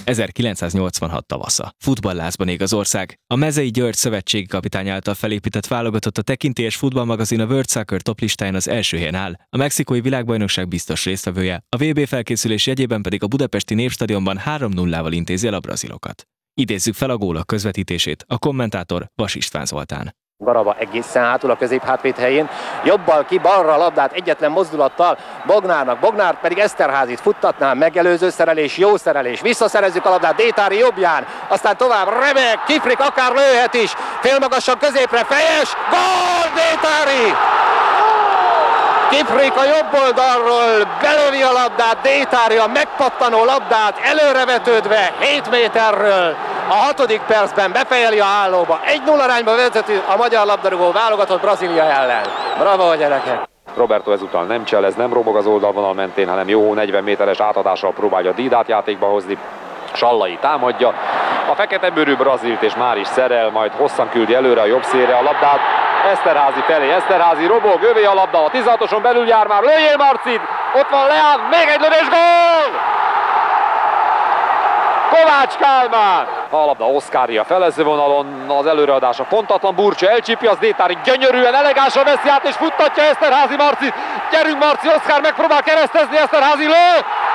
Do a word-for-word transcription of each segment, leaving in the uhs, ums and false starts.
ezerkilencszáznyolcvanhat tavasza. Futballlázban ég az ország. A Mezei György szövetségi kapitány által felépített válogatott a tekintélyes futballmagazin a World Soccer top listáján az első helyen áll, a mexikói világbajnokság biztos résztvevője, a vé bé felkészülés jegyében pedig a budapesti Népstadionban három nullával intézi el a brazilokat. Idézzük fel a gólok közvetítését, a kommentátor Vas István Zoltán. Garaba egészen hátul a középhátvéd helyén, jobbal ki, balra a labdát egyetlen mozdulattal Bognárnak, Bognár pedig Eszterházit futtatná, megelőző szerelés, jó szerelés, visszaszerezzük a labdát Détári jobbján, aztán tovább remek, Kifrik akár lőhet is, félmagasan középre, fejes, gól Détári! Kifrik a jobb oldalról belövi a labdát, Détári a megpattanó labdát előrevetődve hét méterről. A hatodik percben befejeli a állóba. egy nulla arányba vezető a magyar labdarúgó válogatott Brazília ellen. Bravo a gyerekek! Roberto ezúttal nem cselez, nem robog az oldalvonal mentén, hanem jó negyven méteres átadással próbálja Dídát játékba hozni. Sallai támadja a fekete bőrű Brazilt, és már is szerel, majd hosszan küldi előre a jobb szélre a labdát. Eszterházi felé, Eszterházi robog, övé a labda, a tizenhatoson belül jár már, lőjél Marcin! Ott van Leán, még egy lövés, gól! Kovács Kálmán! A labda Oszkári a felező vonalon, az előreadása pontatlan, Burcsa elcsípi, az Détári gyönyörűen, elegánsan veszi át és futtatja Eszterházi Marcit. Gyerünk Marci, Oszkár megpróbál keresztezni, Eszterházi lő!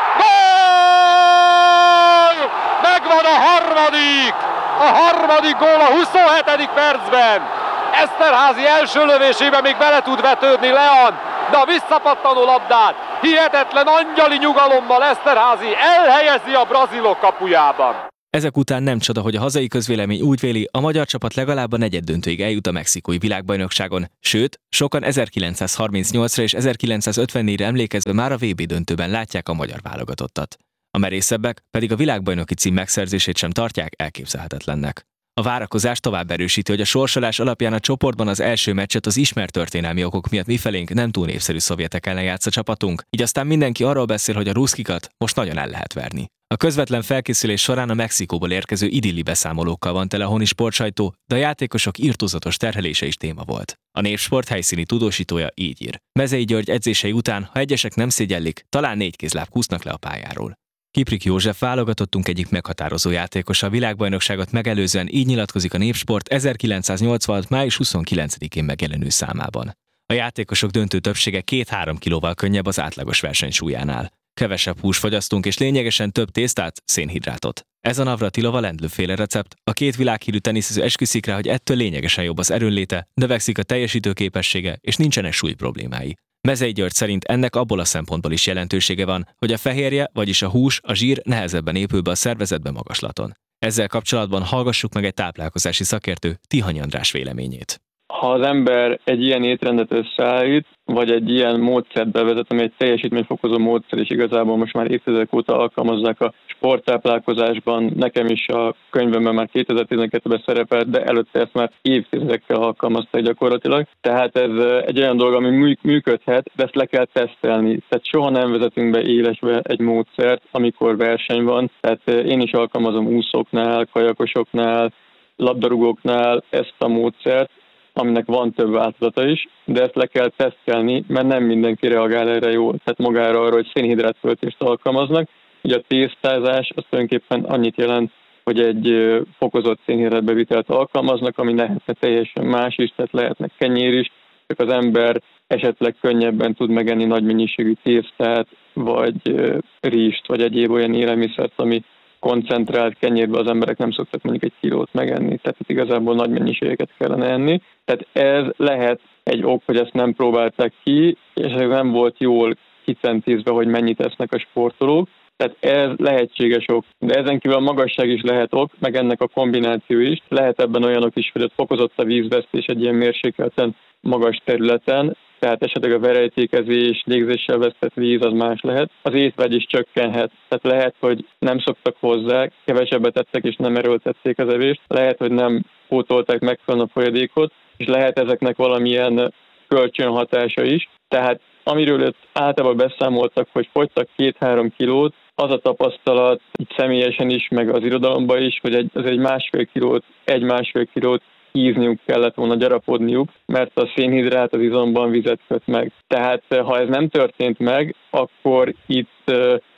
Gól! Megvan a harmadik! A harmadik gól a huszonhetedik percben! Eszterházi első lövésében még bele tud vetődni Leán, de a visszapattanó labdát hihetetlen angyali nyugalommal Eszterházi elhelyezi a brazilok kapujában. Ezek után nem csoda, hogy a hazai közvélemény úgy véli, a magyar csapat legalább a negyeddöntőig eljut a mexikói világbajnokságon, sőt, sokan ezerkilencszázharmincnyolcra és ezerkilencszázötvennégyre emlékezve már a vé bé döntőben látják a magyar válogatottat. A merészebbek pedig a világbajnoki cím megszerzését sem tartják elképzelhetetlennek. A várakozás tovább erősíti, hogy a sorsolás alapján a csoportban az első meccset az ismert történelmi okok miatt mifelénk nem túl népszerű szovjetek ellen játsz a csapatunk, így aztán mindenki arról beszél, hogy a ruszkikat most nagyon el lehet verni. A közvetlen felkészülés során a Mexikóból érkező idilli beszámolókkal van tele a honi sportsajtó, de a játékosok irtózatos terhelése is téma volt. A Népsport helyszíni tudósítója így ír. Mezei György edzései után, ha egyesek nem szégyellik, talán négy kézláb kúsznak le a pályáról. Kiprik József válogatottunk egyik meghatározó játékosa a világbajnokságot megelőzően, így nyilatkozik a Népsport ezerkilencszáznyolcvanhat május huszonkilencedikén megjelenő számában. A játékosok döntő többsége két-három kilóval könnyebb az átlagos versenysúlyánál. Kevesebb húst fogyasztunk és lényegesen több tésztát, szénhidrátot. Ez a Navratilova Lendl-féle recept. A két világhírű teniszező esküszik rá, hogy ettől lényegesen jobb az erőnléte, növekszik a teljesítőképessége és nincsenek súly problémái. Mezei György szerint ennek abból a szempontból is jelentősége van, hogy a fehérje, vagyis a hús, a zsír nehezebben épül be a szervezetbe magaslaton. Ezzel kapcsolatban hallgassuk meg egy táplálkozási szakértő, Tihany András véleményét. Ha az ember egy ilyen étrendet összeállít, vagy egy ilyen módszert bevezet, ami egy teljesítményfokozó módszer, és igazából most már évtizedek óta alkalmazzák a sporttáplálkozásban, nekem is a könyvemben már kétezer-tizenkettőben szerepelt, de előtte ezt már évtizedekkel alkalmazták gyakorlatilag. Tehát ez egy olyan dolog, ami működhet, de ezt le kell tesztelni. Tehát soha nem vezetünk be élesbe egy módszert, amikor verseny van. Tehát én is alkalmazom úszóknál, kajakosoknál, labdarúgóknál ezt a módszert, aminek van több változata is, de ezt le kell tesztelni, mert nem mindenki reagál erre jól. Tehát magára arra, hogy szénhidrátföltést alkalmaznak. Ugye a tésztázás az tulajdonképpen annyit jelent, hogy egy fokozott szénhidrátbevitelt alkalmaznak, ami lehetne teljesen más is, tehát lehetne kenyér is, csak az ember esetleg könnyebben tud megenni nagy mennyiségű tésztát, vagy rizst, vagy egyéb olyan élelmiszert, ami koncentrált kenyérbe az emberek nem szoktak mondjuk egy kilót megenni, tehát itt igazából nagy mennyiségeket kellene enni. Tehát ez lehet egy ok, hogy ezt nem próbálták ki, és ez nem volt jól kicentízve, hogy mennyit esznek a sportolók. Tehát ez lehetséges ok, de ezen kívül a magasság is lehet ok, meg ennek a kombináció is. Lehet ebben olyanok is, hogy ott fokozott a vízvesztés egy ilyen mérsékelten magas területen, tehát esetleg a verejtékezés, légzéssel vesztett víz az más lehet. Az étvágy is csökkenhet, tehát lehet, hogy nem szoktak hozzá, kevesebbet ettek és nem erőltették az evést, lehet, hogy nem pótolták megfelelően a folyadékot, és lehet ezeknek valamilyen kölcsönhatása is. Tehát amiről őt általában beszámoltak, hogy fogytak két-három kilót, az a tapasztalat így személyesen is, meg az irodalomban is, hogy egy, az egy másfél kilót, egy-másfél kilót hízniuk kellett volna, gyarapodniuk, mert a szénhidrát az izomban vizet köt meg. Tehát ha ez nem történt meg, akkor itt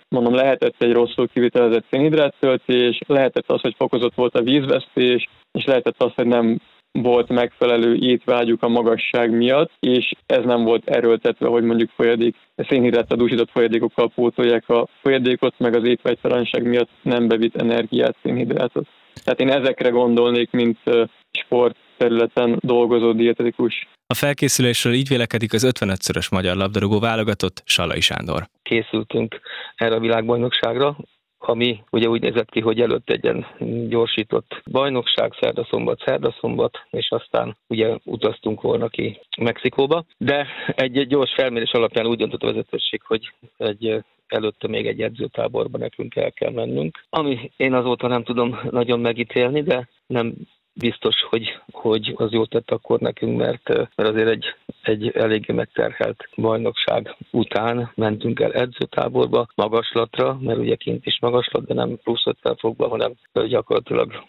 mondom, lehetett egy rosszul kivitelezett szénhidráttöltés, lehetett az, hogy fokozott volt a vízvesztés, és lehetett az, hogy nem volt megfelelő étvágyuk a magasság miatt, és ez nem volt erőltetve, hogy mondjuk folyadék, szénhidráttal dúsított folyadékokkal pótolják a folyadékot, meg az étvágytalanság miatt nem bevitt energiát, szénhidrátot. Tehát én ezekre gondolnék, mint sport területen dolgozó dietetikus. A felkészülésről így vélekedik az ötvenötszörös magyar labdarúgó válogatott, Sallai Sándor. Készültünk erre a világbajnokságra, ami ugye úgy nézett ki, hogy előtt egy ilyen gyorsított bajnokság, szerda-szombat, szerda-szombat, és aztán ugye utaztunk volna ki Mexikóba. De egy, egy gyors felmérés alapján úgy döntött a vezetőség, hogy egy előtte még egy edzőtáborba nekünk el kell mennünk. Ami én azóta nem tudom nagyon megítélni, de nem biztos, hogy, hogy az jót tett akkor nekünk, mert, mert azért egy, egy eléggé megterhelt bajnokság után mentünk el edzőtáborba, magaslatra, mert ugye kint is magaslat, de nem plusz ötven fokba, hanem gyakorlatilag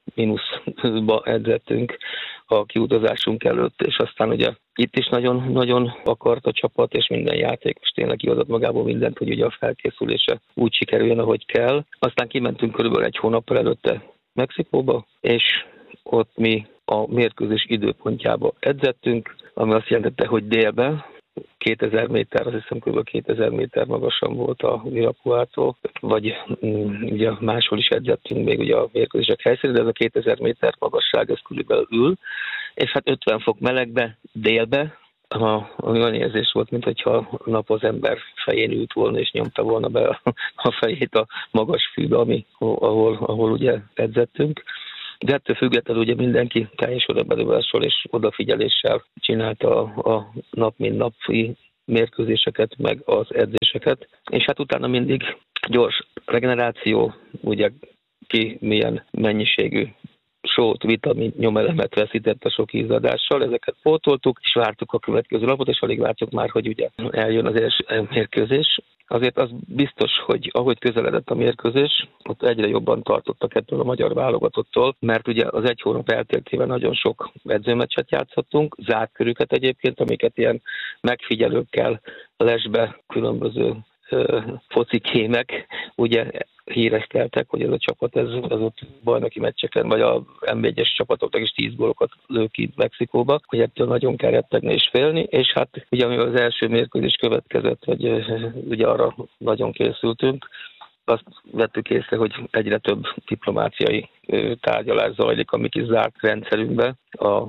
mínuszba edzettünk a kiutazásunk előtt, és aztán ugye itt is nagyon-nagyon akart a csapat, és minden játékos tényleg kihozott magából mindent, hogy ugye a felkészülése úgy sikerüljön, ahogy kell. Aztán kimentünk körülbelül egy hónappal előtte Mexikóba, és ott mi a mérkőzés időpontjába edzettünk, ami azt jelentette, hogy délben, kétezer méter, azt hiszem kb. kétezer méter magasan volt a Virapuától, vagy mm, ugye máshol is edzettünk még ugye a mérkőzések helyszínén, de ez a kétezer méter magasság, ez körülbelül ül, és hát ötven fok melegbe, délbe, ami olyan érzés volt, mintha a nap az ember fején ült volna, és nyomta volna be a, a fejét a magas fűbe, ami, ahol, ahol ugye edzettünk. De ettől függetlenül ugye mindenki teljes odabedulással és odafigyeléssel csinálta a, a nap mint napi mérkőzéseket, meg az edzéseket. És hát utána mindig gyors regeneráció, ugye ki milyen mennyiségű sót, vitamin, nyomelemet veszített a sok izzadással, ezeket pótoltuk, és vártuk a következő napot, és alig vártuk már, hogy ugye eljön az első mérkőzés. Azért az biztos, hogy ahogy közeledett a mérkőzés, ott egyre jobban tartottak ettől a magyar válogatottól, mert ugye az egy hónap elteltével nagyon sok edzőmeccset játszottunk, zárt körüket egyébként, amiket ilyen megfigyelőkkel lesbe különböző foci kémek ugye híreszteltek, hogy ez a csapat ez, ez ott bajnoki meccseken, vagy a em bé egyes csapatoknak is tíz gólokat lő ki Mexikóba, hogy ettől nagyon kell rettegni és félni, és hát ugye ami az első mérkőzés következett, hogy ugye arra nagyon készültünk, azt vettük észre, hogy egyre több diplomáciai tárgyalás zajlik a mi kis zárt rendszerünkbe, a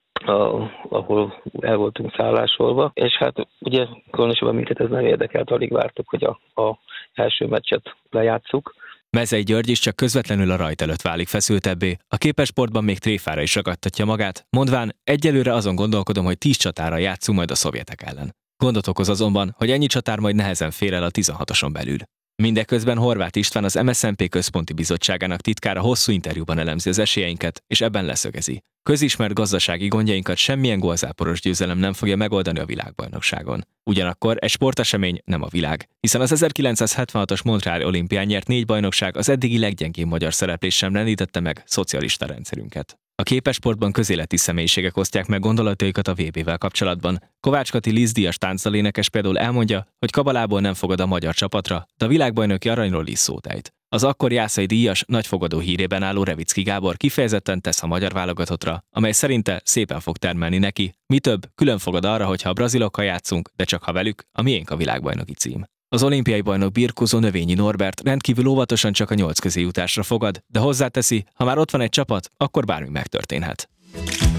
A, ahol el voltunk szállásolva, és hát ugye különösebben minket ez nem érdekelt, alig vártuk, hogy a, a első meccset lejátsszuk. Mezei György is csak közvetlenül a rajt előtt válik feszültebbé. A képessportban még tréfára is ragadtatja magát, mondván egyelőre azon gondolkodom, hogy tíz csatára játszunk majd a szovjetek ellen. Gondot okoz azonban, hogy ennyi csatár majd nehezen fér el a tizenhatoson belül. Mindeközben Horváth István, az em es en pé központi bizottságának titkára hosszú interjúban elemzi az esélyeinket, és ebben leszögezi. Közismert gazdasági gondjainkat semmilyen gólzáporos győzelem nem fogja megoldani a világbajnokságon. Ugyanakkor egy sportesemény nem a világ, hiszen az ezerkilencszázhetvenhatos Montreali olimpián nyert négy bajnokság az eddigi leggyengébb magyar szereplés sem rendítette meg szocialista rendszerünket. A képessportban közéleti személyiségek osztják meg gondolataikat a vé bével kapcsolatban. Kovács Kati Liszt-díjas táncdalénekes például elmondja, hogy kabalából nem fogad a magyar csapatra, de a világbajnoki aranyról is szót ejt. Az akkor Jászai díjas nagyfogadó hírében álló Revicki Gábor kifejezetten tesz a magyar válogatottra, amely szerinte szépen fog termelni neki. Mi több, külön fogad arra, hogy ha a brazilokkal játszunk, de csak ha velük, a miénk a világbajnoki cím. Az olimpiai bajnok birkózó Növényi Norbert rendkívül óvatosan csak a nyolc közé jutásra fogad, de hozzáteszi, ha már ott van egy csapat, akkor bármi megtörténhet.